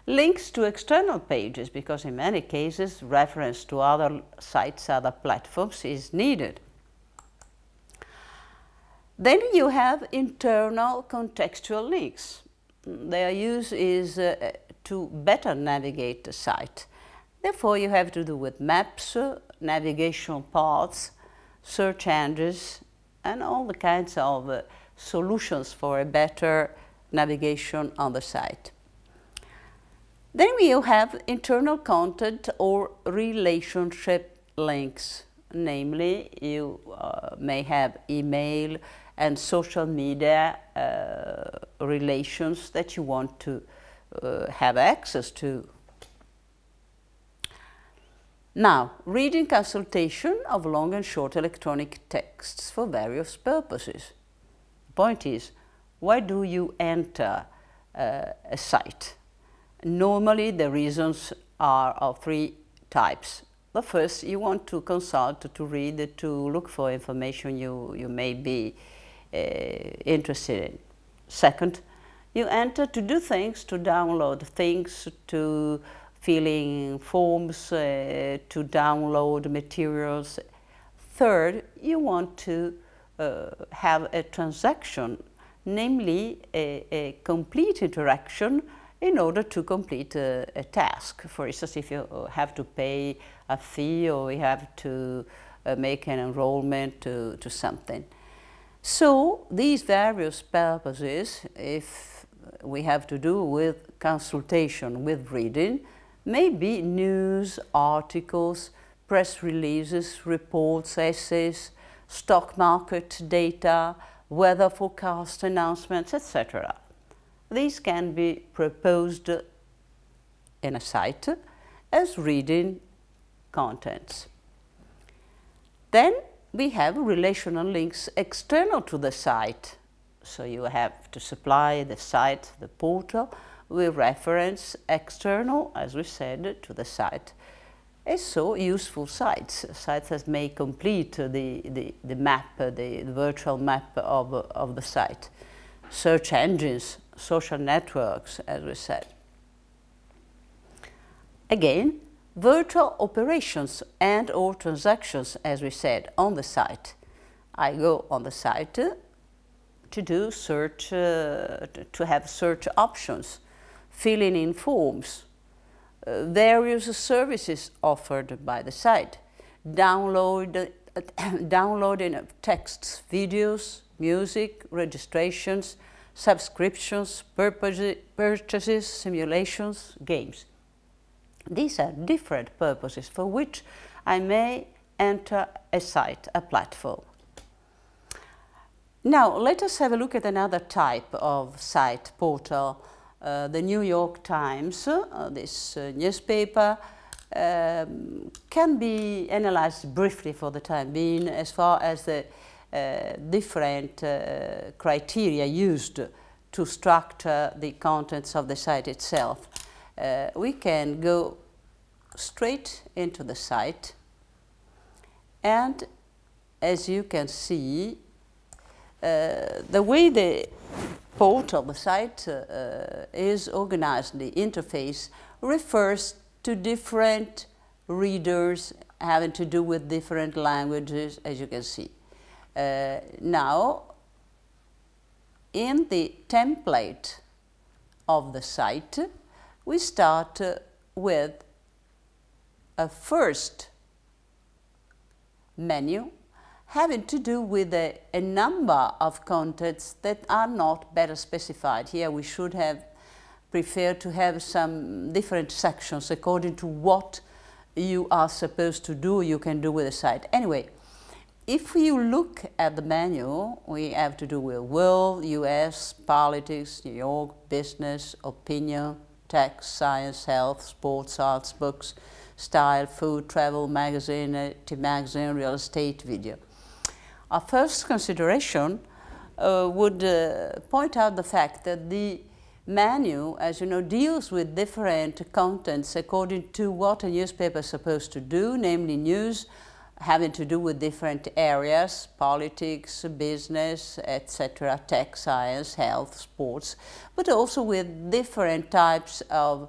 Links to external pages, because in many cases reference to other sites, other platforms is needed. Then you have internal contextual links. Their use is to better navigate the site. Therefore, you have to do with maps, navigation paths, search engines, and all the kinds of solutions for a better navigation on the site. Then you have internal content or relationship links. Namely, you may have email and social media relations that you want to have access to. Now, reading consultation of long and short electronic texts for various purposes. The point is, why do you enter a site? Normally, the reasons are of three types. The first, you want to consult, to read, to look for information you may be interested in. Second, you enter to do things, to download things, to fill in forms, to download materials. Third, you want to have a transaction, namely a complete interaction in order to complete a task. For instance, if you have to pay a fee or you have to make an enrollment to something. So these various purposes, if we have to do with consultation, with reading, may be news, articles, press releases, reports, essays, stock market data, weather forecast announcements, etc. These can be proposed in a site as reading contents. Then we have relational links external to the site. So you have to supply the site, the portal, with reference external, as we said, to the site. And so useful sites that may complete the map, the virtual map of the site. Search engines, social networks, as we said. Again, virtual operations and or transactions, as we said, on the site. I go on the site to do search, to have search options, filling in forms, various services offered by the site, downloading of texts, videos, music, registrations, subscriptions, purchases, simulations, games. These are different purposes for which I may enter a site, a platform. Now, let us have a look at another type of site, portal. The New York Times, this newspaper, can be analyzed briefly for the time being as far as the different criteria used to structure the contents of the site itself. We can go straight into the site, and as you can see, the way the portal, the site is organized, the interface refers to different readers having to do with different languages, as you can see. Now, in the template of the site, we start with a first menu having to do with a number of contents that are not better specified. Here we should have preferred to have some different sections according to what you are supposed to do, you can do with the site. Anyway, if you look at the menu, we have to do with world, US, politics, New York, business, opinion, tech, science, health, sports, arts, books, style, food, travel, magazine, magazine, real estate, video. Our first consideration would point out the fact that the menu, as you know, deals with different contents according to what a newspaper is supposed to do, namely news having to do with different areas, politics, business, etc., tech, science, health, sports, but also with different types of